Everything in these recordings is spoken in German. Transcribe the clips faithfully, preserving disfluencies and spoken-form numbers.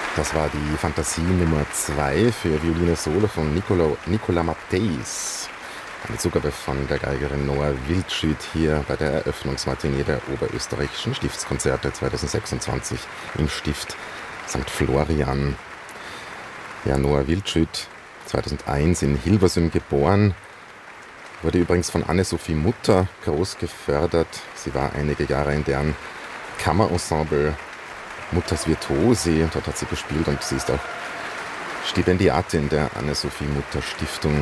Das war die Fantasie Nummer zwei für Violine Solo von Nicola, Nicola Matthäus. Eine Zugabe von der Geigerin Noa Wildschütt hier bei der Eröffnungsmatinee der Oberösterreichischen Stiftskonzerte zweitausendsechsundzwanzig im Stift Sankt Florian. Ja, Noa Wildschütt, zweitausendeins in Hilversum geboren, wurde übrigens von Anne-Sophie Mutter groß gefördert. Sie war einige Jahre in deren Kammerensemble Mutters Virtuosi, dort hat sie gespielt und sie ist auch Stipendiatin der Anne-Sophie Mutter Stiftung.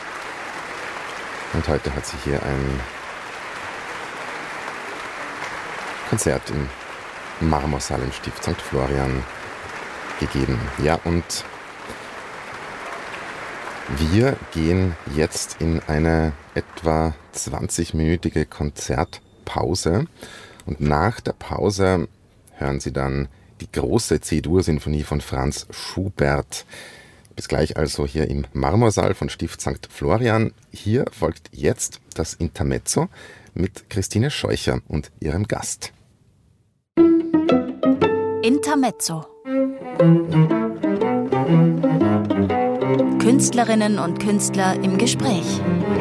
Und heute hat sie hier ein Konzert im Marmorsaal im Stift Sankt Florian gegeben. Ja, und wir gehen jetzt in eine etwa zwanzigminütige Konzertpause und nach der Pause hören Sie dann die große C-Dur-Sinfonie von Franz Schubert. Bis gleich also hier im Marmorsaal von Stift Sankt Florian. Hier folgt jetzt das Intermezzo mit Christine Scheucher und ihrem Gast. Intermezzo. Künstlerinnen und Künstler im Gespräch.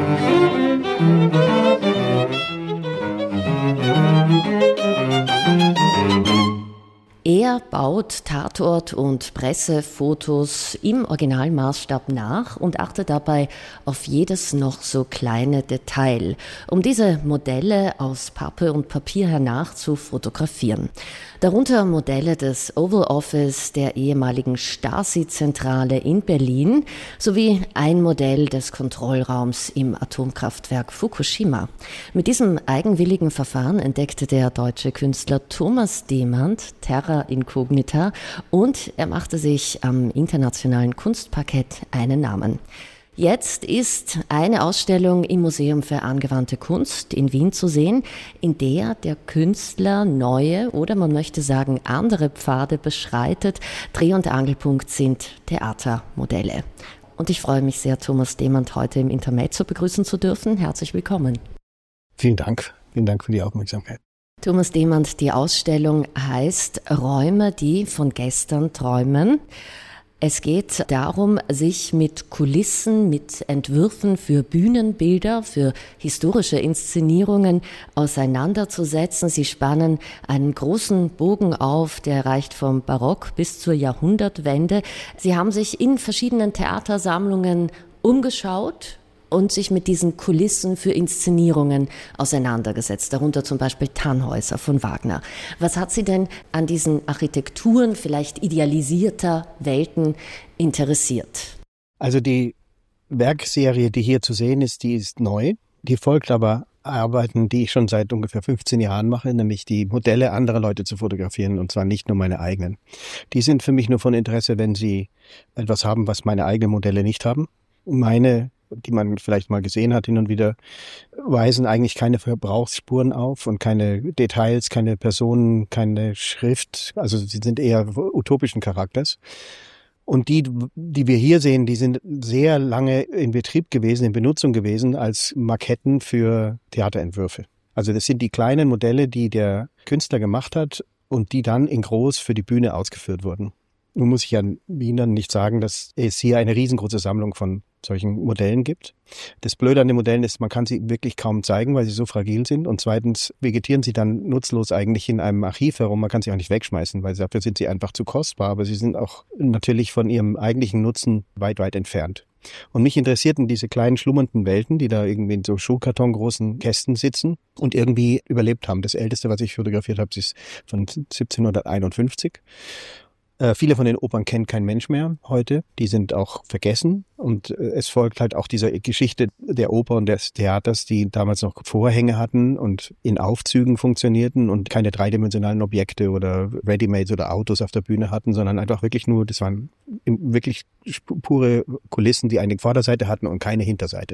Er baut Tatort- und Pressefotos im Originalmaßstab nach und achtet dabei auf jedes noch so kleine Detail, um diese Modelle aus Pappe und Papier hernach zu fotografieren. Darunter Modelle des Oval Office der ehemaligen Stasi-Zentrale in Berlin sowie ein Modell des Kontrollraums im Atomkraftwerk Fukushima. Mit diesem eigenwilligen Verfahren entdeckte der deutsche Künstler Thomas Demand Terra Incognita und er machte sich am internationalen Kunstparkett einen Namen. Jetzt ist eine Ausstellung im Museum für angewandte Kunst in Wien zu sehen, in der der Künstler neue oder man möchte sagen andere Pfade beschreitet. Dreh- und Angelpunkt sind Theatermodelle. Und ich freue mich sehr, Thomas Demand heute im Intermezzo begrüßen zu dürfen. Herzlich willkommen. Vielen Dank. Vielen Dank für die Aufmerksamkeit. Thomas Demand, die Ausstellung heißt Räume, die von gestern träumen. Es geht darum, sich mit Kulissen, mit Entwürfen für Bühnenbilder, für historische Inszenierungen auseinanderzusetzen. Sie spannen einen großen Bogen auf, der reicht vom Barock bis zur Jahrhundertwende. Sie haben sich in verschiedenen Theatersammlungen umgeschaut und sich mit diesen Kulissen für Inszenierungen auseinandergesetzt, darunter zum Beispiel Tannhäuser von Wagner. Was hat Sie denn an diesen Architekturen vielleicht idealisierter Welten interessiert? Also die Werkserie, die hier zu sehen ist, die ist neu. Die folgt aber Arbeiten, die ich schon seit ungefähr fünfzehn Jahren mache, nämlich die Modelle anderer Leute zu fotografieren, und zwar nicht nur meine eigenen. Die sind für mich nur von Interesse, wenn sie etwas haben, was meine eigenen Modelle nicht haben. Meine, die man vielleicht mal gesehen hat hin und wieder, weisen eigentlich keine Verbrauchsspuren auf und keine Details, keine Personen, keine Schrift. Also sie sind eher utopischen Charakters. Und die, die wir hier sehen, die sind sehr lange in Betrieb gewesen, in Benutzung gewesen als Maketten für Theaterentwürfe. Also das sind die kleinen Modelle, die der Künstler gemacht hat und die dann in groß für die Bühne ausgeführt wurden. Nun muss ich ja Ihnen nicht sagen, dass es hier eine riesengroße Sammlung von solchen Modellen gibt. Das Blöde an den Modellen ist, man kann sie wirklich kaum zeigen, weil sie so fragil sind. Und zweitens vegetieren sie dann nutzlos eigentlich in einem Archiv herum. Man kann sie auch nicht wegschmeißen, weil dafür sind sie einfach zu kostbar. Aber sie sind auch natürlich von ihrem eigentlichen Nutzen weit, weit entfernt. Und mich interessierten diese kleinen schlummernden Welten, die da irgendwie in so Schuhkartongroßen Kästen sitzen und irgendwie überlebt haben. Das älteste, was ich fotografiert habe, ist von siebzehnhunderteinundfünfzig. Äh, viele von den Opern kennt kein Mensch mehr heute. Die sind auch vergessen. Und äh, es folgt halt auch dieser Geschichte der Oper und des Theaters, die damals noch Vorhänge hatten und in Aufzügen funktionierten und keine dreidimensionalen Objekte oder Readymates oder Autos auf der Bühne hatten, sondern einfach wirklich nur, das waren wirklich pure Kulissen, die eine Vorderseite hatten und keine Hinterseite.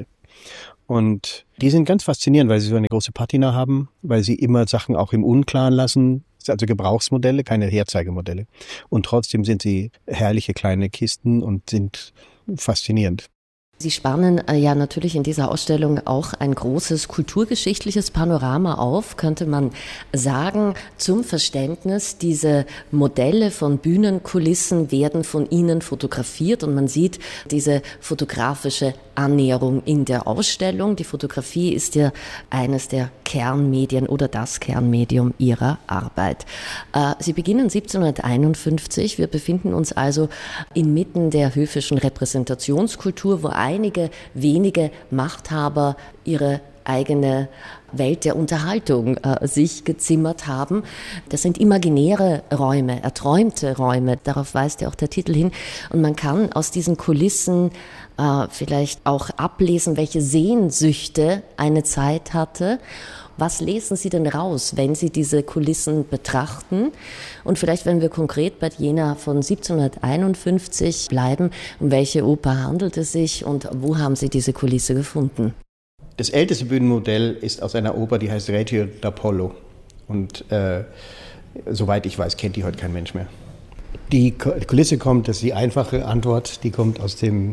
Und die sind ganz faszinierend, weil sie so eine große Patina haben, weil sie immer Sachen auch im Unklaren lassen. Also Gebrauchsmodelle, keine Herzeigemodelle. Und trotzdem sind sie herrliche kleine Kisten und sind faszinierend. Sie spannen äh, ja natürlich in dieser Ausstellung auch ein großes kulturgeschichtliches Panorama auf, könnte man sagen, zum Verständnis. Diese Modelle von Bühnenkulissen werden von Ihnen fotografiert und man sieht diese fotografische Annäherung in der Ausstellung. Die Fotografie ist ja eines der Kernmedien oder das Kernmedium Ihrer Arbeit. Äh, Sie beginnen siebzehnhunderteinundfünfzig. Wir befinden uns also inmitten der höfischen Repräsentationskultur, wo einige wenige Machthaber ihre eigene Welt der Unterhaltung äh, sich gezimmert haben. Das sind imaginäre Räume, erträumte Räume, darauf weist ja auch der Titel hin. Und man kann aus diesen Kulissen äh, vielleicht auch ablesen, welche Sehnsüchte eine Zeit hatte. Was lesen Sie denn raus, wenn Sie diese Kulissen betrachten? Und vielleicht, wenn wir konkret bei Jena von siebzehnhunderteinundfünfzig bleiben, um welche Oper handelt es sich und wo haben Sie diese Kulisse gefunden? Das älteste Bühnenmodell ist aus einer Oper, die heißt Reggio d'Apollo. Und äh, soweit ich weiß, kennt die heute kein Mensch mehr. Die Kulisse kommt, das ist die einfache Antwort, die kommt aus dem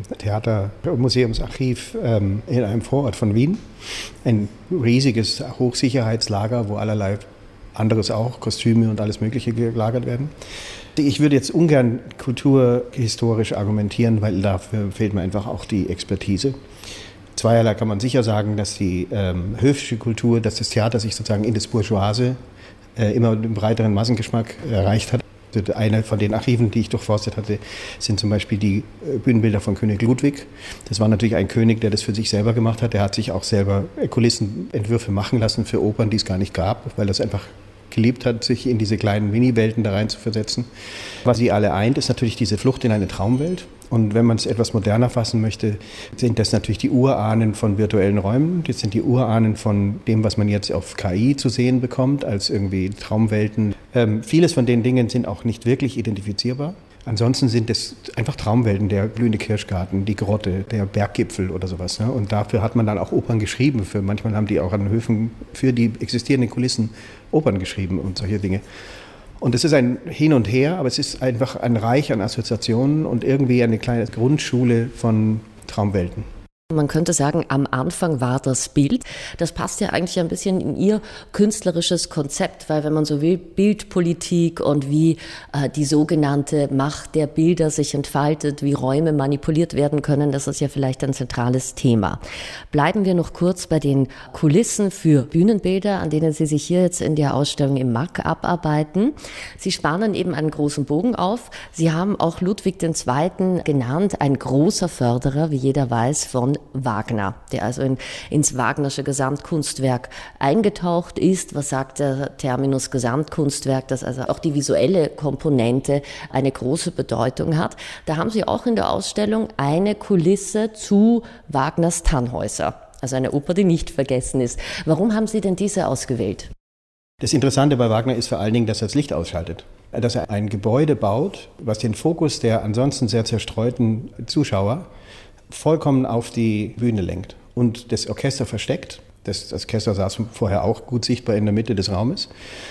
Theatermuseumsarchiv ähm, in einem Vorort von Wien. Ein riesiges Hochsicherheitslager, wo allerlei anderes auch, Kostüme und alles Mögliche gelagert werden. Ich würde jetzt ungern kulturhistorisch argumentieren, weil dafür fehlt mir einfach auch die Expertise. Zweierlei kann man sicher sagen, dass die ähm, höfische Kultur, dass das Theater sich sozusagen in das Bourgeoise äh, immer einen breiteren Massengeschmack erreicht hat. Einer von den Archiven, die ich durchforstet hatte, sind zum Beispiel die Bühnenbilder von König Ludwig. Das war natürlich ein König, der das für sich selber gemacht hat. Der hat sich auch selber Kulissenentwürfe machen lassen für Opern, die es gar nicht gab, weil das einfach geliebt hat, sich in diese kleinen Mini-Welten da rein zu versetzen. Was sie alle eint, ist natürlich diese Flucht in eine Traumwelt. Und wenn man es etwas moderner fassen möchte, sind das natürlich die Urahnen von virtuellen Räumen. Das sind die Urahnen von dem, was man jetzt auf K I zu sehen bekommt, als irgendwie Traumwelten. Ähm, vieles von den Dingen sind auch nicht wirklich identifizierbar. Ansonsten sind es einfach Traumwelten, der blühende Kirschgarten, die Grotte, der Berggipfel oder sowas. Ne? Und dafür hat man dann auch Opern geschrieben. Für, manchmal haben die auch an Höfen für die existierenden Kulissen Opern geschrieben und solche Dinge. Und es ist ein Hin und Her, aber es ist einfach ein Reich an Assoziationen und irgendwie eine kleine Grundschule von Traumwelten. Man könnte sagen, am Anfang war das Bild. Das passt ja eigentlich ein bisschen in Ihr künstlerisches Konzept, weil wenn man so will, Bildpolitik und wie äh, die sogenannte Macht der Bilder sich entfaltet, wie Räume manipuliert werden können, das ist ja vielleicht ein zentrales Thema. Bleiben wir noch kurz bei den Kulissen für Bühnenbilder, an denen Sie sich hier jetzt in der Ausstellung im M A K abarbeiten. Sie spannen eben einen großen Bogen auf. Sie haben auch Ludwig der Zweite genannt, ein großer Förderer, wie jeder weiß, von Wagner, der also in, ins Wagnersche Gesamtkunstwerk eingetaucht ist. Was sagt der Terminus Gesamtkunstwerk? Dass also auch die visuelle Komponente eine große Bedeutung hat. Da haben Sie auch in der Ausstellung eine Kulisse zu Wagners Tannhäuser, also eine Oper, die nicht vergessen ist. Warum haben Sie denn diese ausgewählt? Das Interessante bei Wagner ist vor allen Dingen, dass er das Licht ausschaltet. Dass er ein Gebäude baut, was den Fokus der ansonsten sehr zerstreuten Zuschauer vollkommen auf die Bühne lenkt und das Orchester versteckt. Das, das Orchester saß vorher auch gut sichtbar in der Mitte des Raumes.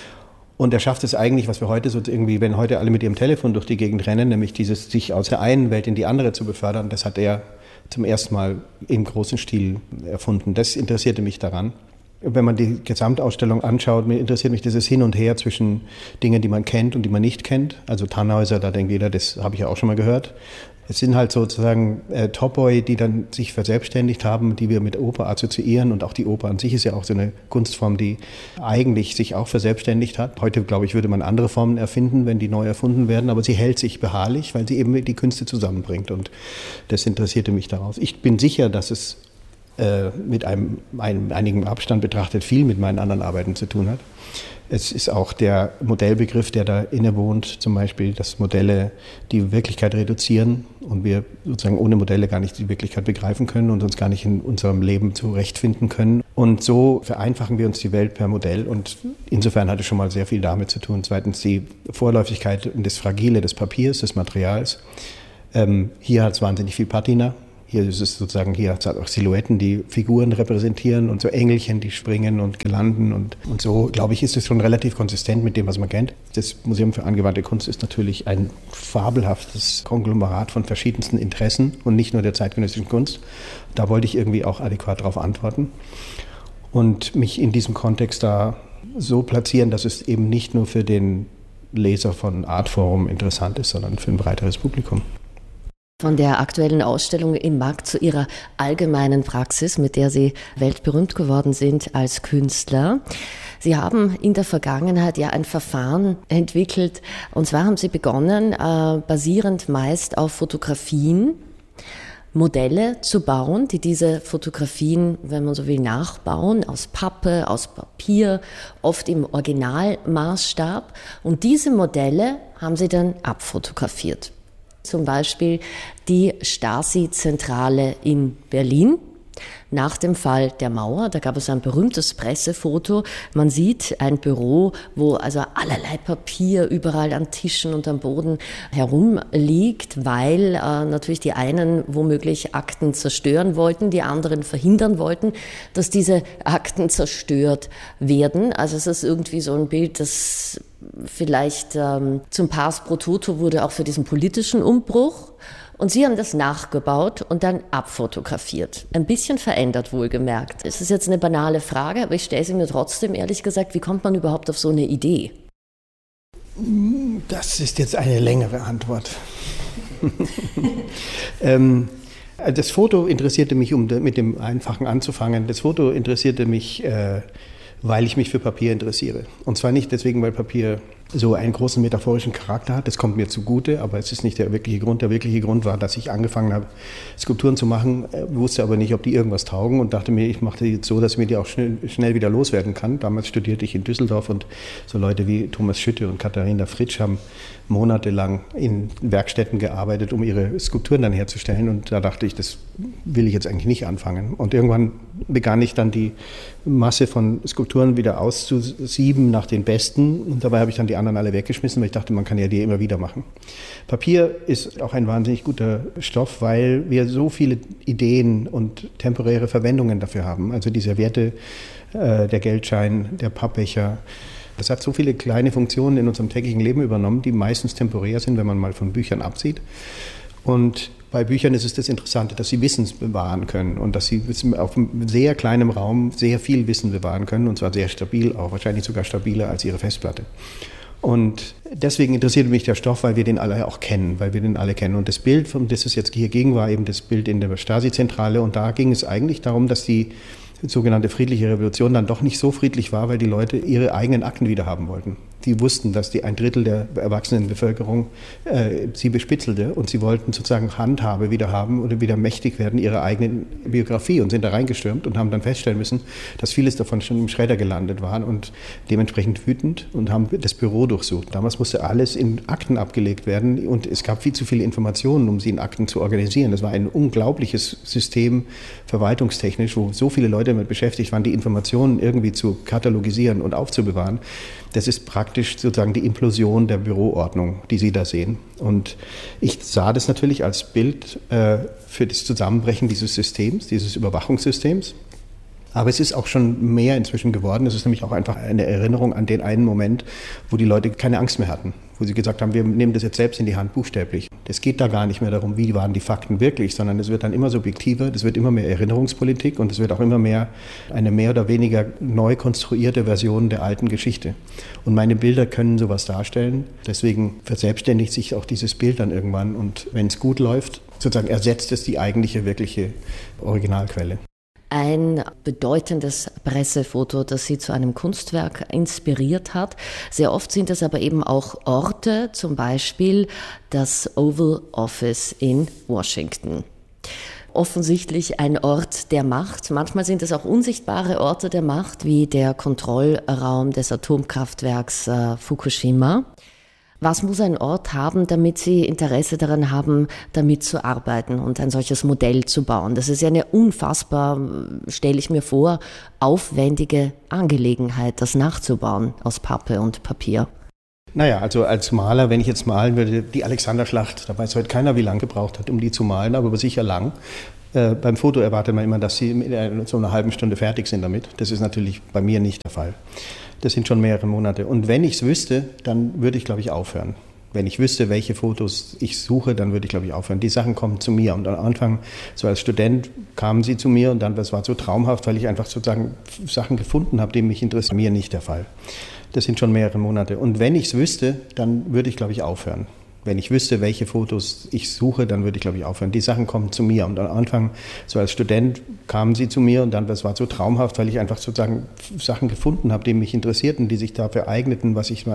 Und er schafft es eigentlich, was wir heute so irgendwie, wenn heute alle mit ihrem Telefon durch die Gegend rennen, nämlich dieses sich aus der einen Welt in die andere zu befördern, das hat er zum ersten Mal im großen Stil erfunden. Das interessierte mich daran. Wenn man die Gesamtausstellung anschaut, interessiert mich dieses Hin und Her zwischen Dingen, die man kennt und die man nicht kennt. Also Tannhäuser, da denkt jeder, das habe ich ja auch schon mal gehört. Es sind halt sozusagen äh, Topoi, die dann sich verselbstständigt haben, die wir mit Oper assoziieren. Und auch die Oper an sich ist ja auch so eine Kunstform, die eigentlich sich auch verselbstständigt hat. Heute, glaube ich, würde man andere Formen erfinden, wenn die neu erfunden werden. Aber sie hält sich beharrlich, weil sie eben die Künste zusammenbringt. Und das interessierte mich daraus. Ich bin sicher, dass es äh, mit einem, einem einigen Abstand betrachtet viel mit meinen anderen Arbeiten zu tun hat. Es ist auch der Modellbegriff, der da innewohnt, zum Beispiel, dass Modelle die Wirklichkeit reduzieren und wir sozusagen ohne Modelle gar nicht die Wirklichkeit begreifen können und uns gar nicht in unserem Leben zurechtfinden können. Und so vereinfachen wir uns die Welt per Modell und insofern hat es schon mal sehr viel damit zu tun. Zweitens die Vorläufigkeit und das Fragile des Papiers, des Materials. Ähm, hier hat es wahnsinnig viel Patina. Hier ist es sozusagen, hier hat es auch Silhouetten, die Figuren repräsentieren und so Engelchen, die springen und landen. Und, und so, glaube ich, ist es schon relativ konsistent mit dem, was man kennt. Das Museum für angewandte Kunst ist natürlich ein fabelhaftes Konglomerat von verschiedensten Interessen und nicht nur der zeitgenössischen Kunst. Da wollte ich irgendwie auch adäquat darauf antworten und mich in diesem Kontext da so platzieren, dass es eben nicht nur für den Leser von Artforum interessant ist, sondern für ein breiteres Publikum. Von der aktuellen Ausstellung im Markt zu Ihrer allgemeinen Praxis, mit der Sie weltberühmt geworden sind als Künstler. Sie haben in der Vergangenheit ja ein Verfahren entwickelt, und zwar haben Sie begonnen, äh, basierend meist auf Fotografien, Modelle zu bauen, die diese Fotografien, wenn man so will, nachbauen, aus Pappe, aus Papier, oft im Originalmaßstab. Und diese Modelle haben Sie dann abfotografiert. Zum Beispiel die Stasi-Zentrale in Berlin. Nach dem Fall der Mauer, da gab es ein berühmtes Pressefoto. Man sieht ein Büro, wo also allerlei Papier überall an Tischen und am Boden herumliegt, weil äh, natürlich die einen womöglich Akten zerstören wollten, die anderen verhindern wollten, dass diese Akten zerstört werden. Also es ist irgendwie so ein Bild, das vielleicht ähm, zum Pars pro Toto wurde, auch für diesen politischen Umbruch. Und Sie haben das nachgebaut und dann abfotografiert. Ein bisschen verändert, wohlgemerkt. Es ist jetzt eine banale Frage, aber ich stelle sie mir trotzdem, ehrlich gesagt, wie kommt man überhaupt auf so eine Idee? Das ist jetzt eine längere Antwort. ähm, das Foto interessierte mich, um mit dem Einfachen anzufangen, das Foto interessierte mich, äh, weil ich mich für Papier interessiere. Und zwar nicht deswegen, weil Papier so einen großen metaphorischen Charakter hat. Das kommt mir zugute, aber es ist nicht der wirkliche Grund. Der wirkliche Grund war, dass ich angefangen habe, Skulpturen zu machen, wusste aber nicht, ob die irgendwas taugen und dachte mir, ich mache die jetzt so, dass ich mir die auch schnell, schnell wieder loswerden kann. Damals studierte ich in Düsseldorf und so Leute wie Thomas Schütte und Katharina Fritsch haben monatelang in Werkstätten gearbeitet, um ihre Skulpturen dann herzustellen. Und da dachte ich, das will ich jetzt eigentlich nicht anfangen. Und irgendwann begann ich dann die Masse von Skulpturen wieder auszusieben nach den besten. Und dabei habe ich dann die anderen alle weggeschmissen, weil ich dachte, man kann ja die immer wieder machen. Papier ist auch ein wahnsinnig guter Stoff, weil wir so viele Ideen und temporäre Verwendungen dafür haben. Also die Serviette, äh, der Geldschein, der Pappbecher. Das hat so viele kleine Funktionen in unserem täglichen Leben übernommen, die meistens temporär sind, wenn man mal von Büchern absieht. Und bei Büchern ist es das Interessante, dass sie Wissen bewahren können und dass sie auf sehr kleinem Raum sehr viel Wissen bewahren können, und zwar sehr stabil, auch wahrscheinlich sogar stabiler als ihre Festplatte. Und deswegen interessiert mich der Stoff, weil wir den alle auch kennen, weil wir den alle kennen. Und das Bild, von das es jetzt hier ging, war eben das Bild in der Stasi-Zentrale. Und da ging es eigentlich darum, dass die sogenannte friedliche Revolution dann doch nicht so friedlich war, weil die Leute ihre eigenen Akten wieder haben wollten. Die wussten, dass die ein Drittel der erwachsenen Bevölkerung äh, sie bespitzelte und sie wollten sozusagen Handhabe wieder haben oder wieder mächtig werden ihrer eigenen Biografie und sind da reingestürmt und haben dann feststellen müssen, dass vieles davon schon im Schredder gelandet war und dementsprechend wütend und haben das Büro durchsucht. Damals musste alles in Akten abgelegt werden und es gab viel zu viele Informationen, um sie in Akten zu organisieren. Das war ein unglaubliches System verwaltungstechnisch, wo so viele Leute damit beschäftigt waren, die Informationen irgendwie zu katalogisieren und aufzubewahren. Das ist praktisch sozusagen die Implosion der Büroordnung, die Sie da sehen. Und ich sah das natürlich als Bild äh, für das Zusammenbrechen dieses Systems, dieses Überwachungssystems. Aber es ist auch schon mehr inzwischen geworden. Es ist nämlich auch einfach eine Erinnerung an den einen Moment, wo die Leute keine Angst mehr hatten. Wo sie gesagt haben, wir nehmen das jetzt selbst in die Hand, buchstäblich. Es geht da gar nicht mehr darum, wie waren die Fakten wirklich, sondern es wird dann immer subjektiver, es wird immer mehr Erinnerungspolitik und es wird auch immer mehr eine mehr oder weniger neu konstruierte Version der alten Geschichte. Und meine Bilder können sowas darstellen. Deswegen verselbstständigt sich auch dieses Bild dann irgendwann. Und wenn es gut läuft, sozusagen ersetzt es die eigentliche, wirkliche Originalquelle. Ein bedeutendes Pressefoto, das Sie zu einem Kunstwerk inspiriert hat. Sehr oft sind es aber eben auch Orte, zum Beispiel das Oval Office in Washington. Offensichtlich ein Ort der Macht. Manchmal sind es auch unsichtbare Orte der Macht, wie der Kontrollraum des Atomkraftwerks äh, Fukushima. Was muss ein Ort haben, damit Sie Interesse daran haben, damit zu arbeiten und ein solches Modell zu bauen? Das ist ja eine unfassbar, stelle ich mir vor, aufwendige Angelegenheit, das nachzubauen aus Pappe und Papier. Naja, also als Maler, wenn ich jetzt malen würde, die Alexanderschlacht, da weiß heute keiner, wie lange gebraucht hat, um die zu malen, aber sicher lang. Äh, beim Foto erwartet man immer, dass Sie in so einer halben Stunde fertig sind damit. Das ist natürlich bei mir nicht der Fall. Das sind schon mehrere Monate. Und wenn ich es wüsste, dann würde ich, glaube ich, aufhören. Wenn ich wüsste, welche Fotos ich suche, dann würde ich, glaube ich, aufhören. Die Sachen kommen zu mir. Und am Anfang, so als Student, kamen sie zu mir und dann, das war so traumhaft, weil ich einfach sozusagen Sachen gefunden habe, die mich interessieren. Bei mir nicht der Fall. Das sind schon mehrere Monate. Und wenn ich es wüsste, dann würde ich, glaube ich, aufhören. Wenn ich wüsste, welche Fotos ich suche, dann würde ich, glaube ich, aufhören. Die Sachen kommen zu mir. Und am Anfang, so als Student, kamen sie zu mir und dann, das war so traumhaft, weil ich einfach sozusagen Sachen gefunden habe, die mich interessierten, die sich dafür eigneten, was ich